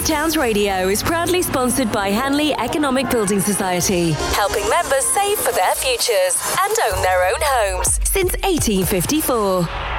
East Towns Radio is proudly sponsored by Hanley Economic Building Society, helping members save for their futures and own their own homes since 1854.